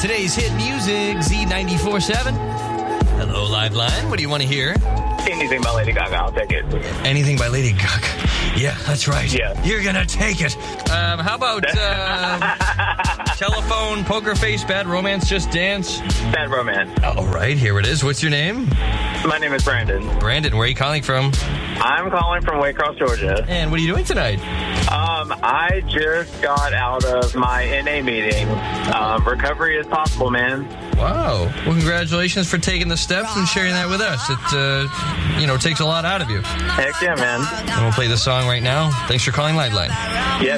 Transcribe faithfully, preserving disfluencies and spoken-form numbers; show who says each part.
Speaker 1: today's hit music, Z ninety-four point seven. Hello, Live Line. What do you want to hear?
Speaker 2: Anything by Lady Gaga, I'll take it.
Speaker 1: Anything by Lady Gaga. Yeah, that's right.
Speaker 2: Yeah.
Speaker 1: You're going to take it. Um, how about uh, Telephone, Poker Face, Bad Romance, Just Dance?
Speaker 2: Bad Romance.
Speaker 1: All right, here it is. What's your name?
Speaker 2: My name is Brandon.
Speaker 1: Brandon, where are you calling from?
Speaker 2: I'm calling from Waycross, Georgia.
Speaker 1: And what are you doing tonight?
Speaker 2: Um, I just got out of my N A meeting. Um, recovery is possible, man.
Speaker 1: Wow. Well, congratulations for taking the steps and sharing that with us. It, uh, you know, takes a lot out of you.
Speaker 2: Heck yeah, man.
Speaker 1: And we'll play the song right now. Thanks for calling Liveline.
Speaker 2: Yeah.